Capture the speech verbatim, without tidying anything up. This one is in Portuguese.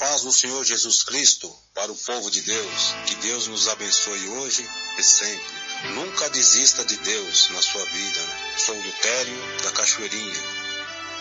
paz do Senhor Jesus Cristo para o povo de Deus. Que Deus nos abençoe hoje e sempre. Nunca desista de Deus na sua vida, né? Sou Lutério da Cachoeirinha.